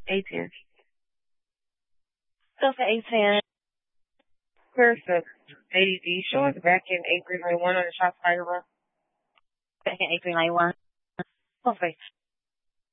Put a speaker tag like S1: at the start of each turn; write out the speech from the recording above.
S1: A10.
S2: Go for A10.
S1: Where's the ADD? Show us back in 8391 on the shot fire row.
S2: Back in A391. Okay.